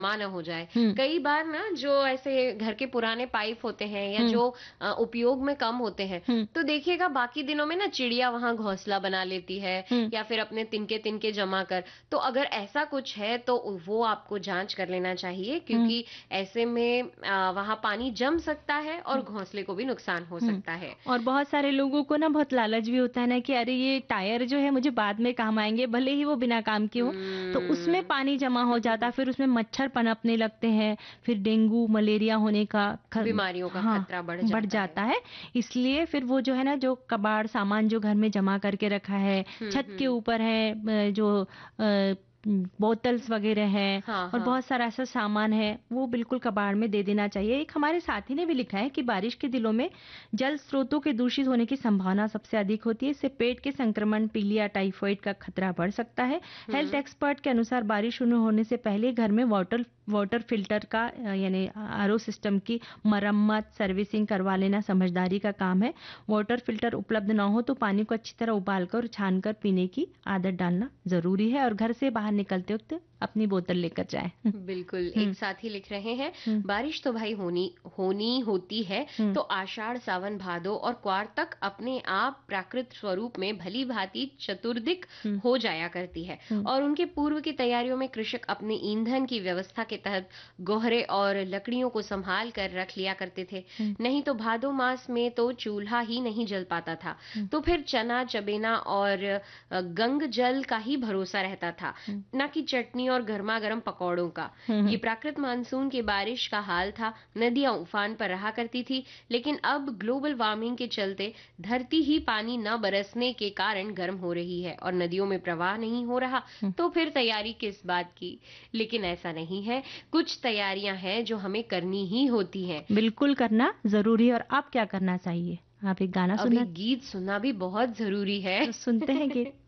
ना हो जाए। हुँ, कई बार ना जो ऐसे घर के पुराने पाइप होते हैं या हुँ, जो उपयोग में कम होते हैं, हुँ, तो देखिएगा बाकी दिनों में ना चिड़िया वहाँ घोंसला बना लेती है हुँ, या फिर अपने तिनके-तिनके जमा कर। तो अगर ऐसा कुछ है तो वो आपको जाँच कर लेना चाहिए, हुँ, क्योंकि ऐसे में वहाँ पानी जम सकता है और हुँ। घोंसले को भी नुकसान हो हुँ। सकता है। और बहुत सारे लोगों को ना बहुत लालच भी होता है ना कि अरे ये टायर जो है मुझे बाद में काम आएँगे, भले ही वो बिना काम के हो। तो उसमें हुँ। पानी जमा हो जाता है, फिर उसमें मच्छर पनपने लगते हैं, फिर डेंगू, मलेरिया होने का बीमारियों का हाँ, खतरा बढ़ बढ़ जाता है। जाता है। इसलिए फिर वो जो है ना जो कबाड़ सामान जो घर में जमा करके रखा है, हुँ, छत के हुँ। ऊपर है जो बोतल्स वगैरह हैं हाँ, और हाँ। बहुत सारा ऐसा सामान है, वो बिल्कुल कबाड़ में दे देना चाहिए। एक हमारे साथी ने भी लिखा है कि बारिश के दिनों में जल स्रोतों के दूषित होने की संभावना सबसे अधिक होती है। इससे पेट के संक्रमण, पीलिया, टाइफाइड का खतरा बढ़ सकता है। हेल्थ हुँ। एक्सपर्ट के अनुसार बारिश शुरू होने से पहले घर में वाटर वाटर फिल्टर का यानी आरओ सिस्टम की मरम्मत, सर्विसिंग करवा लेना समझदारी का काम है। वाटर फिल्टर उपलब्ध ना हो तो पानी को अच्छी तरह उबालकर और छानकर पीने की आदत डालना ज़रूरी है और घर से बाहर निकलते वक्त अपनी बोतल लेकर जाएँ। बिल्कुल, हुँ, एक साथी लिख रहे हैं, हुँ, बारिश तो भाई होनी होनी होती है, हुँ, तो आषाढ़, सावन, भादो और क्वार तक अपने आप प्राकृत स्वरूप में भली-भांति चतुर्दिक हुँ, हो जाया करती है। हुँ, और उनके पूर्व की तैयारियों में कृषक अपने ईंधन की व्यवस्था के तहत गोहरे और लकड़ियों को संभाल कर रख लिया करते थे। हुँ, नहीं तो भादो मास में तो चूल्हा ही नहीं जल पाता था। हुँ, तो फिर चना, चबेना और गंग जल का ही भरोसा रहता था, हुँ, ना कि चटनी और गर्मा-गर्म पकौड़ों का। हुँ, ये हुँ, प्राकृत मानसून की बारिश का हाल था। नदियां उफान पर रहा करती थी, लेकिन अब ग्लोबल वार्मिंग के चलते धरती ही पानी न बरसने के कारण गर्म हो रही है और नदियों में प्रवाह नहीं हो रहा। हुँ। तो फिर तैयारी किस बात की? लेकिन ऐसा नहीं है, कुछ तैयारियां हैं जो हमें करनी ही होती हैं। बिल्कुल करना ज़रूरी है और आप क्या करना चाहिए? आप एक गाना अभी सुनना गीत सुनना भी बहुत जरूरी है। तो सुनते हैं गीत?